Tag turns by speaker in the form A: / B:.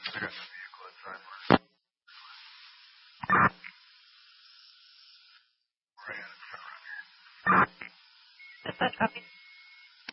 A: I got the vehicle inside. Right.
B: Is that copy?